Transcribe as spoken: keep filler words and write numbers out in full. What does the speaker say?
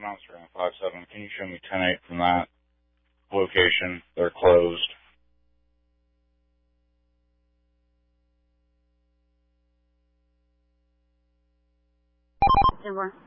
Mount Sterling five seven. Can you show me ten eight from that location? They're closed. Over.